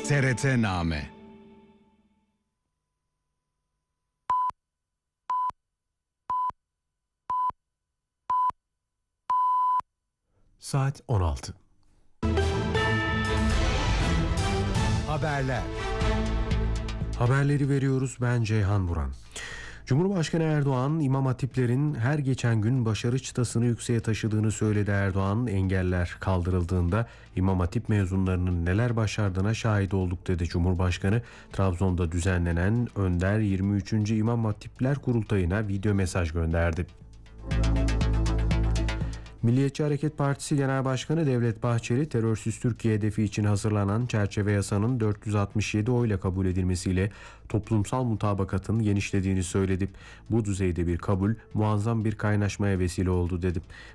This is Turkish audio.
TRT-Name. Saat 16. Haberler. Haberleri veriyoruz, ben Ceyhan Buran. Cumhurbaşkanı Erdoğan, İmam Hatiplerin her geçen gün başarı çıtasını yükseğe taşıdığını söyledi. Erdoğan, engeller kaldırıldığında İmam Hatip mezunlarının neler başardığına şahit olduk dedi. Cumhurbaşkanı, Trabzon'da düzenlenen Önder 23. İmam Hatipler Kurultayı'na video mesaj gönderdi. Milliyetçi Hareket Partisi Genel Başkanı Devlet Bahçeli, terörsüz Türkiye hedefi için hazırlanan çerçeve yasanın 467 oyla kabul edilmesiyle toplumsal mutabakatın genişlediğini söyledi. Bu düzeyde bir kabul muazzam bir kaynaşmaya vesile oldu dedi.